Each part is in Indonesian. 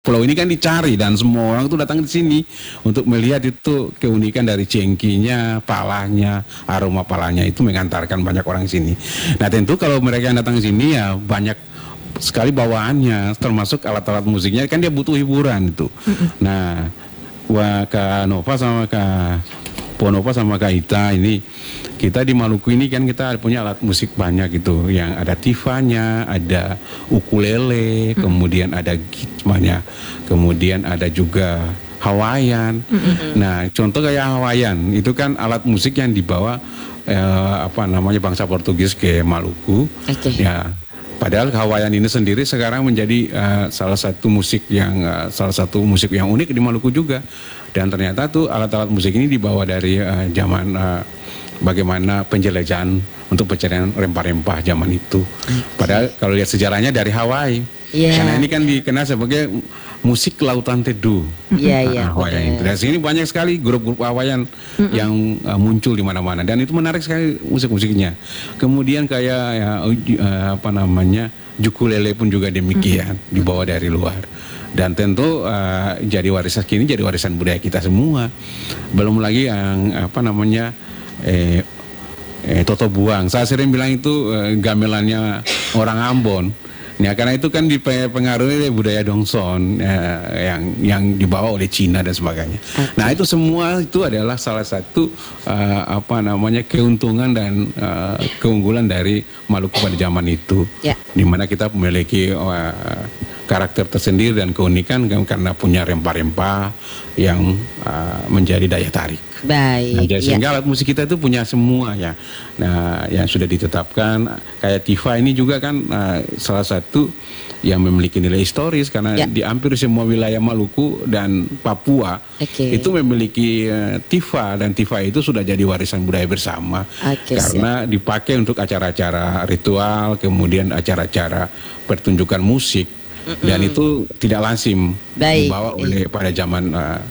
pulau ini kan dicari dan semua orang tuh datang di sini untuk melihat itu keunikan dari cengkinya, palanya, aroma palanya itu mengantarkan banyak orang di sini. Nah tentu kalau mereka yang datang ke sini ya banyak sekali bawaannya, termasuk alat-alat musiknya kan dia butuh hiburan itu. Nah, Kak Nova sama Kak Ponova sama Kak Ita ini kita di Maluku ini kan kita punya alat musik banyak gitu, yang ada tifanya, ada ukulele, kemudian ada gitmanya, kemudian ada juga Hawaiian. Nah, contoh kayak Hawaiian itu kan alat musik yang dibawa bangsa Portugis ke Maluku. Ya, padahal Hawaiian ini sendiri sekarang menjadi salah satu musik yang unik di Maluku juga. Dan ternyata tuh alat-alat musik ini dibawa dari zaman bagaimana penjelajahan untuk pencarian rempah-rempah zaman itu. Padahal kalau lihat sejarahnya dari Hawaii. Karena ini kan dikenal sebagai musik lautan teduh. Hawaiian. Dari sini banyak sekali grup-grup Hawaiian yang muncul di mana-mana dan itu menarik sekali musik-musiknya. Kemudian kayak ukulele pun juga demikian, dibawa dari luar. Dan tentu jadi warisan budaya kita semua. Belum lagi yang Toto Buang. Saya sering bilang itu gamelannya orang Ambon. Ya, karena itu kan dipengaruhi oleh budaya Dongson yang dibawa oleh Cina dan sebagainya. Nah, itu semua itu adalah salah satu keuntungan dan keunggulan dari Maluku pada zaman itu. Di mana kita memiliki karakter tersendiri dan keunikan karena punya rempah-rempah yang menjadi daya tarik. Baik. Nah, sehingga alat musik kita itu punya semua ya. Nah, yang sudah ditetapkan kayak tifa ini juga kan salah satu yang memiliki nilai historis karena di hampir semua wilayah Maluku dan Papua itu memiliki tifa, dan tifa itu sudah jadi warisan budaya bersama karena dipakai untuk acara-acara ritual, kemudian acara-acara pertunjukan musik. Dan itu tidak lazim dibawa oleh pada zaman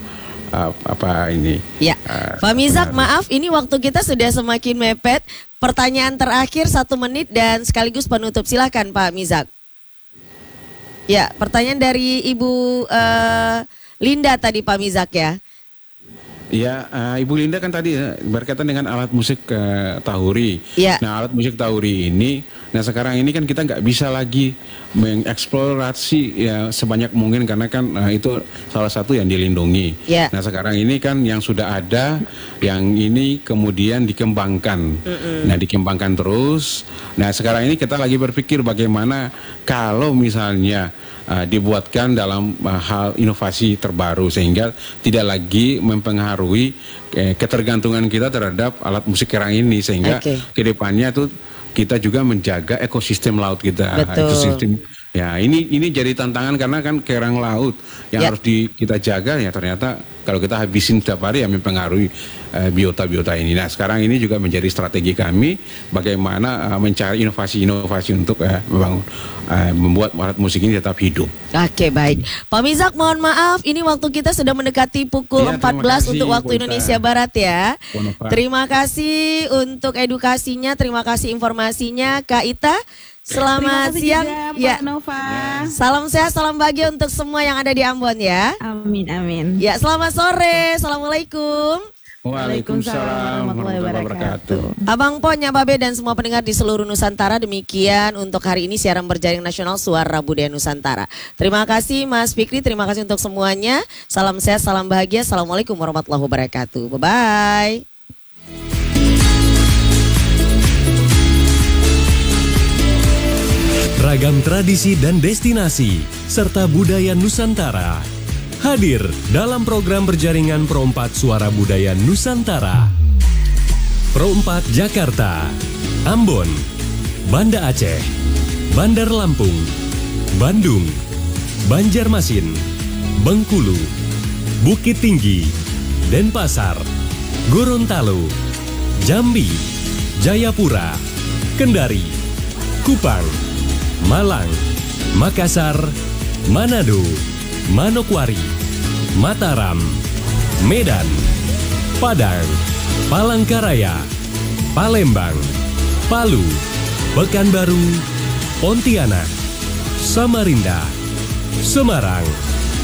Pak Mizak, maaf ini waktu kita sudah semakin mepet. Pertanyaan terakhir 1 menit dan sekaligus penutup, silakan Pak Mizak. Ya, pertanyaan dari Ibu Linda tadi Pak Mizak ya. Ya, Ibu Linda kan tadi berkaitan dengan alat musik tahuri. Nah, alat musik tahuri ini, sekarang ini kan kita nggak bisa lagi mengeksplorasi ya sebanyak mungkin karena kan itu salah satu yang dilindungi. Nah, sekarang ini kan yang sudah ada, yang ini kemudian dikembangkan. Nah, dikembangkan terus. Nah, sekarang ini kita lagi berpikir bagaimana kalau misalnya dibuatkan dalam hal inovasi terbaru sehingga tidak lagi mempengaruhi ketergantungan kita terhadap alat musik kerang ini, sehingga kedepannya tuh kita juga menjaga ekosistem laut kita. Ekosistem ya ini jadi tantangan karena kan kerang laut yang harus kita jaga ya, ternyata kalau kita habisin setiap hari ya mempengaruhi biota-biota ini. Nah, sekarang ini juga menjadi strategi kami bagaimana mencari inovasi-inovasi untuk membuat alat musik ini tetap hidup. Oke, baik. Pak Mizak, mohon maaf ini waktu kita sudah mendekati pukul 14 untuk waktu Indonesia Barat ya. Terima kasih untuk edukasinya, terima kasih informasinya Kak Ita. Selamat siang juga, Pak Nova. Salam sehat, salam bahagia untuk semua yang ada di Ambon ya. Amin, amin. Ya, selamat sore. Assalamualaikum. Waalaikumsalam warahmatullahi wabarakatuh. Abang Ponya, Babe dan semua pendengar di seluruh Nusantara, demikian untuk hari ini siaran berjaring nasional Suara Budaya Nusantara. Terima kasih Mas Fikri, terima kasih untuk semuanya. Salam sehat, salam bahagia. Assalamualaikum warahmatullahi wabarakatuh. Bye-bye. Ragam tradisi dan destinasi serta budaya Nusantara hadir dalam program berjaringan Pro 4 Suara Budaya Nusantara. Pro 4 Jakarta, Ambon, Banda Aceh, Bandar Lampung, Bandung, Banjarmasin, Bengkulu, Bukit Tinggi, Denpasar, Gorontalo, Jambi, Jayapura, Kendari, Kupang, Malang, Makassar, Manado, Manokwari, Mataram, Medan, Padang, Palangkaraya, Palembang, Palu, Pekanbaru, Pontianak, Samarinda, Semarang,